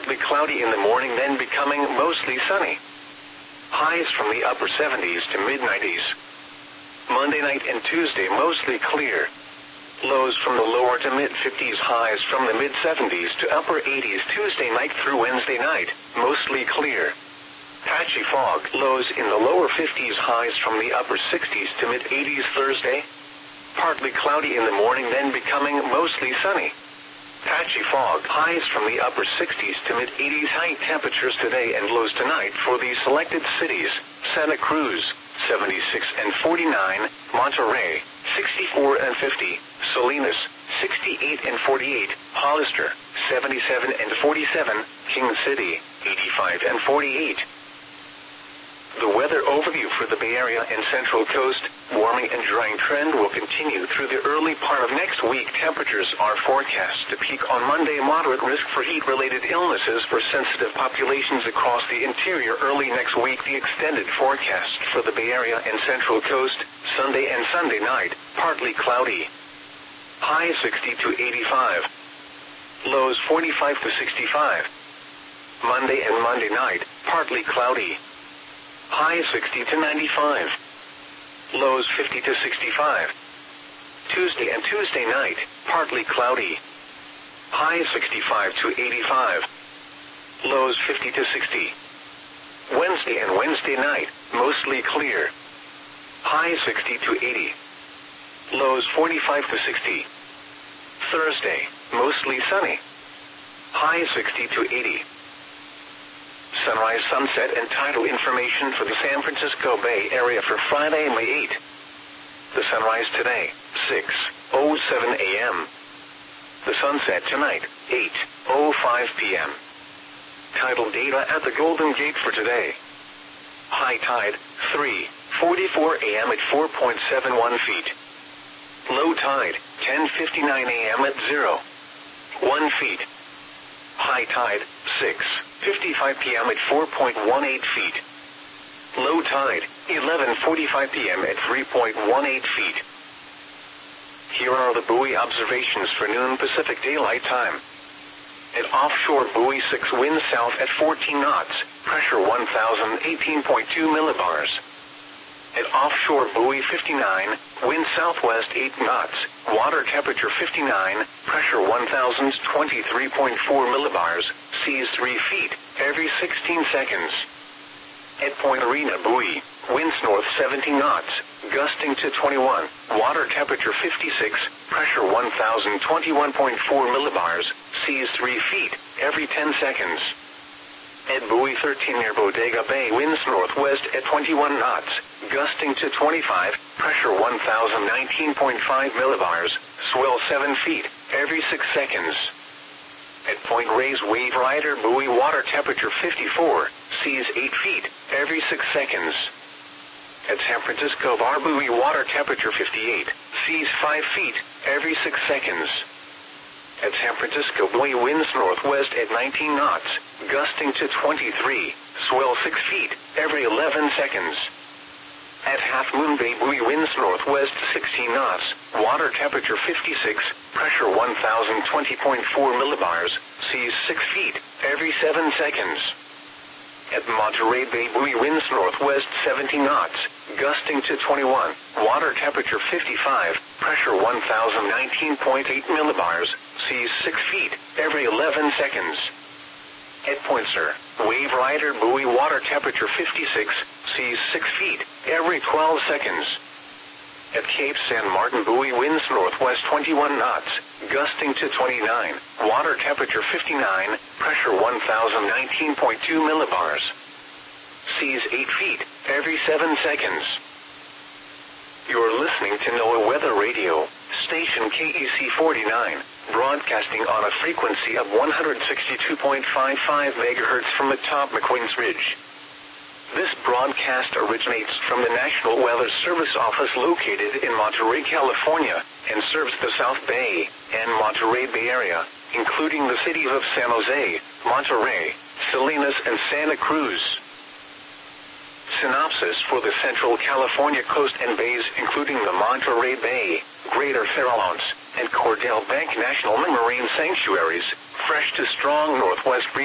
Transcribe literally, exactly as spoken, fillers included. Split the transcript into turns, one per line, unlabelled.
partly cloudy in the morning, then becoming mostly sunny. Highs from the upper seventies to mid nineties. Monday night and Tuesday mostly clear. Lows from the lower to mid fifties, highs from the mid seventies to upper eighties Tuesday night through Wednesday night, mostly clear. Patchy fog, lows in the lower fifties, highs from the upper sixties to mid eighties Thursday. Partly cloudy in the morning, then becoming mostly sunny. Patchy fog, highs from the upper sixties to mid eighties. High temperatures today and lows tonight for the selected cities: Santa Cruz, seventy-six and forty-nine, Monterey, sixty-four and fifty, Salinas, sixty-eight and forty-eight, Hollister, seventy-seven and forty-seven, King City, eighty-five and forty-eight. The weather overview for the Bay Area and Central Coast: warming and drying trend will continue through the early part of next week. Temperatures are forecast to peak on Monday. Moderate risk for heat-related illnesses for sensitive populations across the interior early next week. The extended forecast for the Bay Area and Central Coast: Sunday and Sunday night, partly cloudy. High sixty to eighty-five. Lows forty-five to sixty-five. Monday and Monday night, partly cloudy. High sixty to ninety-five. Lows fifty to sixty-five. Tuesday and Tuesday night, partly cloudy. High sixty-five to eighty-five. Lows fifty to sixty. Wednesday and Wednesday night, mostly clear. High sixty to eighty. Lows forty-five to sixty. Thursday, mostly sunny. High sixty to eighty. Sunrise, sunset, and tidal information for the San Francisco Bay Area for Friday, May eighth. The sunrise today, six oh seven a m The sunset tonight, eight oh five p m Tidal data at the Golden Gate for today. High tide, three forty-four a m at four point seven one feet. Low tide, ten fifty-nine a m at zero point one feet. High tide, six fifty-five p m at four point one eight feet. Low tide, eleven forty-five p m at three point one eight feet. Here are the buoy observations for noon Pacific Daylight Time. At offshore buoy six, wind south at fourteen knots, pressure one thousand eighteen point two millibars. At offshore buoy fifty-nine, wind southwest eight knots, water temperature fifty-nine, pressure one thousand twenty-three point four millibars, seas three feet, every sixteen seconds. At Point Arena buoy, winds north seventy knots, gusting to twenty-one, water temperature fifty-six, pressure one thousand twenty-one point four millibars, seas three feet, every ten seconds. At buoy thirteen near Bodega Bay, winds northwest at twenty-one knots, gusting to twenty-five, pressure one thousand nineteen point five millibars, swell seven feet, every six seconds. At Point Reyes Wave Rider buoy, water temperature fifty-four, seas eight feet, every six seconds. At San Francisco Bar buoy, water temperature fifty-eight, seas five feet, every six seconds. At San Francisco buoy, winds northwest at nineteen knots, gusting to twenty-three, swell six feet, every eleven seconds. At Half Moon Bay buoy, winds northwest sixteen knots, water temperature fifty-six, pressure one thousand twenty point four millibars, seas six feet, every seven seconds. At Monterey Bay buoy, winds northwest seventy knots, gusting to twenty-one, water temperature fifty-five, pressure one thousand nineteen point eight millibars, seas six feet, every eleven seconds. At Point Sur, Wave Rider buoy, water temperature fifty-six, seas six feet, every twelve seconds. At Cape San Martin buoy, winds northwest twenty-one knots, gusting to twenty-nine, water temperature fifty-nine, pressure one thousand nineteen point two millibars. Seas eight feet, every seven seconds. You're listening to NOAA Weather Radio, station K E C forty-nine, broadcasting on a frequency of one hundred sixty-two point five five megahertz from atop McQueen's Ridge. This broadcast originates from the National Weather Service office located in Monterey, California, and serves the South Bay and Monterey Bay Area, including the cities of San Jose, Monterey, Salinas, and Santa Cruz. Synopsis for the Central California coast and bays, including the Monterey Bay, Greater Farallones, and Cordell Bank National Marine Sanctuaries, fresh to strong northwest breeze.